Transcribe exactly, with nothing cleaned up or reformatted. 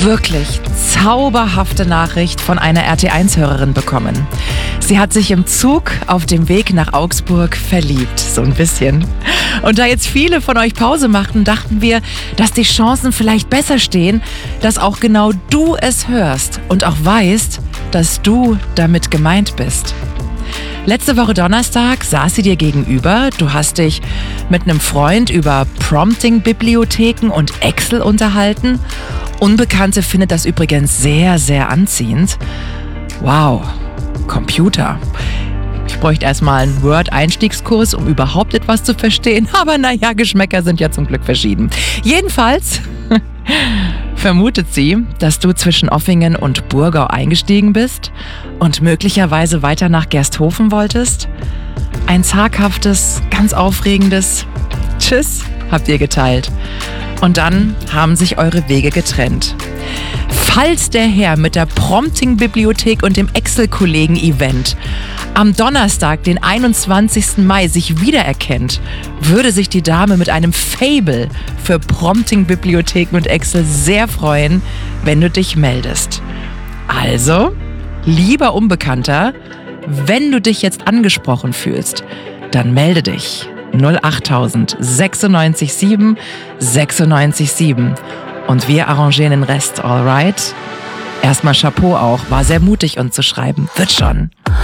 wirklich zauberhafte Nachricht von einer R T eins Hörerin bekommen. Sie hat sich im Zug auf dem Weg nach Augsburg verliebt, so ein bisschen. Und da jetzt viele von euch Pause machten, dachten wir, dass die Chancen vielleicht besser stehen, dass auch genau du es hörst und auch weißt, dass du damit gemeint bist. Letzte Woche Donnerstag saß sie dir gegenüber. Du hast dich mit einem Freund über Prompting-Bibliotheken und Excel unterhalten. Unbekannte findet das übrigens sehr, sehr anziehend. Wow, Computer. Ich bräuchte erstmal einen Word-Einstiegskurs, um überhaupt etwas zu verstehen. Aber naja, Geschmäcker sind ja zum Glück verschieden. Jedenfalls vermutet sie, dass du zwischen Offingen und Burgau eingestiegen bist und möglicherweise weiter nach Gersthofen wolltest. Ein zaghaftes, ganz aufregendes Tschüss habt ihr geteilt. Und dann haben sich eure Wege getrennt. Falls der Herr mit der Prompting-Bibliothek und dem Excel-Kollegen-Event am Donnerstag, den einundzwanzigsten Mai, sich wiedererkennt, würde sich die Dame mit einem Faible für Prompting-Bibliotheken und Excel sehr freuen, wenn du dich meldest. Also, lieber Unbekannter, wenn du dich jetzt angesprochen fühlst, dann melde dich. null achttausend sechsundneunzig sieben sechsundneunzig sieben. Und wir arrangieren den Rest, alright? Erstmal Chapeau auch, war sehr mutig uns zu schreiben. Wird schon.